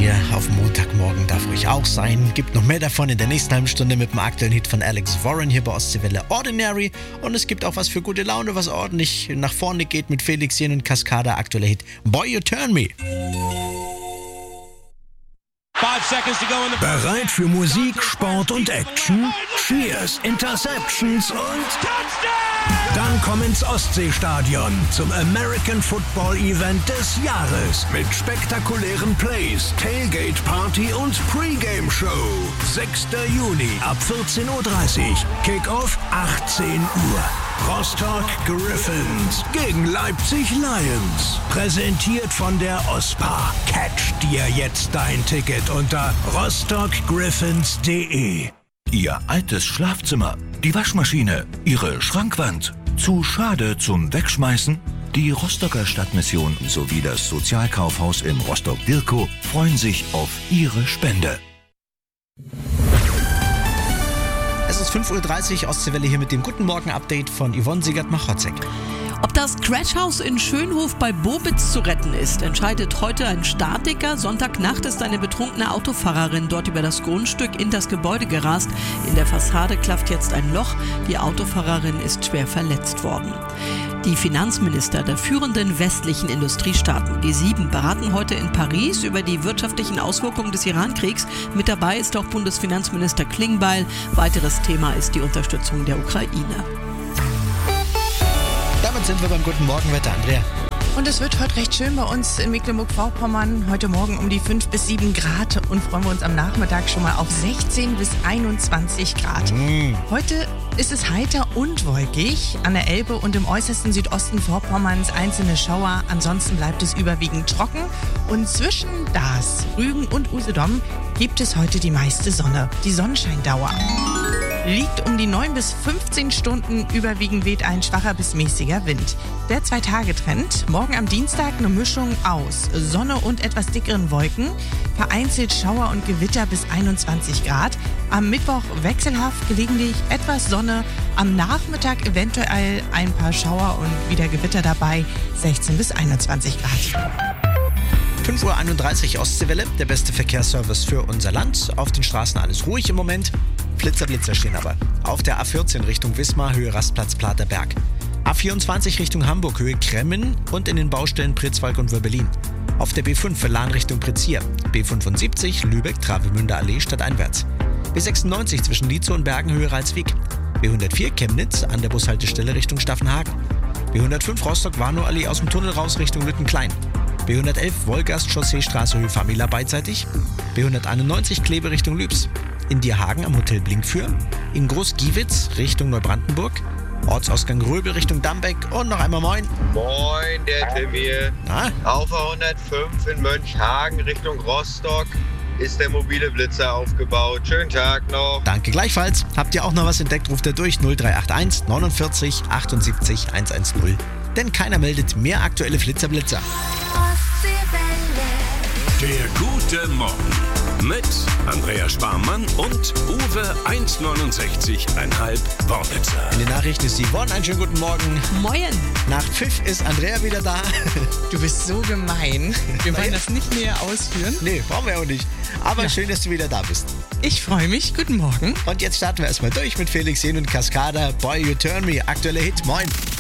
hier auf Montagmorgen darf ruhig auch sein. Gibt noch mehr davon in der nächsten halben Stunde mit dem aktuellen Hit von Alex Warren hier bei Ostseewelle Ordinary. Und es gibt auch was für gute Laune, was ordentlich nach vorne geht mit Felix Jen und Cascada. Aktueller Hit Boy You Turn Me. Bereit für Musik, Sport und Action? Cheers, Interceptions und Touchdown! Dann komm ins Ostseestadion zum American Football Event des Jahres mit spektakulären Plays, Tailgate Party und Pre-Game Show. 6. Juni ab 14.30 Uhr, Kickoff 18 Uhr. Rostock Griffins gegen Leipzig Lions. Präsentiert von der OSPA. Catch dir jetzt dein Ticket unter rostockgriffins.de. Ihr altes Schlafzimmer, die Waschmaschine, Ihre Schrankwand. Zu schade zum Wegschmeißen? Die Rostocker Stadtmission sowie das Sozialkaufhaus in Rostock-Dirkow freuen sich auf Ihre Spende. Es ist 5.30 Uhr, Ostseewelle hier mit dem Guten Morgen-Update von Yvonne Siegert-Machotzek. Ob das Crashhaus in Schönhof bei Bobitz zu retten ist, entscheidet heute ein Statiker. Sonntagnacht ist eine betrunkene Autofahrerin dort über das Grundstück in das Gebäude gerast. In der Fassade klafft jetzt ein Loch. Die Autofahrerin ist schwer verletzt worden. Die Finanzminister der führenden westlichen Industriestaaten G7 beraten heute in Paris über die wirtschaftlichen Auswirkungen des Iran-Kriegs. Mit dabei ist auch Bundesfinanzminister Klingbeil. Weiteres Thema ist die Unterstützung der Ukraine. Damit sind wir beim Guten Morgenwetter, Andrea. Und es wird heute recht schön bei uns in Mecklenburg-Vorpommern. Heute Morgen um die 5 bis 7 Grad und freuen wir uns am Nachmittag schon mal auf 16 bis 21 Grad. Heute ist es heiter und wolkig. An der Elbe und im äußersten Südosten Vorpommerns einzelne Schauer. Ansonsten bleibt es überwiegend trocken. Und zwischen Das, Rügen und Usedom gibt es heute die meiste Sonne. Die Sonnenscheindauer liegt um die 9 bis 15 Stunden, überwiegend weht ein schwacher bis mäßiger Wind. Der 2-Tage-Trend, morgen am Dienstag eine Mischung aus Sonne und etwas dickeren Wolken, vereinzelt Schauer und Gewitter bis 21 Grad. Am Mittwoch wechselhaft, gelegentlich etwas Sonne, am Nachmittag eventuell ein paar Schauer und wieder Gewitter dabei, 16 bis 21 Grad. 5.31 Uhr Ostseewelle, der beste Verkehrsservice für unser Land. Auf den Straßen alles ruhig im Moment. Blitzer stehen aber. Auf der A14 Richtung Wismar, Höhe Rastplatz Platerberg. A24 Richtung Hamburg, Höhe Kremmen und in den Baustellen Pritzwalk und Würbelin. Auf der B5 Verlan Richtung Prizier. B75 Lübeck, Travemünder Allee stadteinwärts. B96 zwischen Lietzow und Bergen, Höhe Ralswiek. B104 Chemnitz an der Bushaltestelle Richtung Staffenhagen. B105 Rostock Warnow Allee aus dem Tunnel raus Richtung Lüttenklein. B111 Wolgast Chausseestraße Höhe Famila beidseitig. B191 Kleve Richtung Lübs. In Dierhagen am Hotel Blinkfür. In Groß-Giewitz Richtung Neubrandenburg. Ortsausgang Röbel Richtung Dambeck. Und noch einmal moin. Moin, der Tim hier. Na? Auf der 105 in Mönchhagen Richtung Rostock ist der mobile Blitzer aufgebaut. Schönen Tag noch. Danke gleichfalls. Habt ihr auch noch was entdeckt, ruft ihr durch 0381 49 78 110. Denn keiner meldet mehr aktuelle Flitzer-Blitzer. Der gute Morgen mit Andrea Sparmann und Uwe 1,69,5 Wornitzer. In den Nachrichten ist Yvonne. Einen schönen guten Morgen. Moin! Nach Pfiff ist Andrea wieder da. Du bist so gemein. Wir wollen das nicht näher ausführen. Nee, brauchen wir auch nicht. Aber schön, dass du wieder da bist. Ich freue mich. Guten Morgen. Und jetzt starten wir erstmal durch mit Felix Jen und Cascada. Boy You Turn Me. Aktueller Hit. Moin.